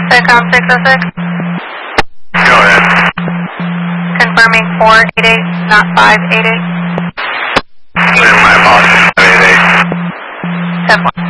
SIGCOM 606. Go ahead. Confirming 488, not 588. My apologies. 588. 10-1.